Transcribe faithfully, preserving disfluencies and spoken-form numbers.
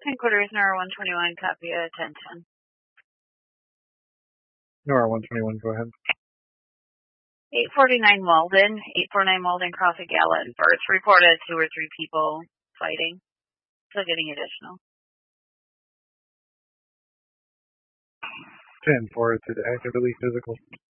Headquarters, Nora one twenty-one, copy of ten ten. Nora one twenty-one, go ahead. eight forty-nine Walden, eight forty-nine Walden, Crossing Gallant. Birds reported two or three people fighting. Still getting additional. ten four to the actively physical.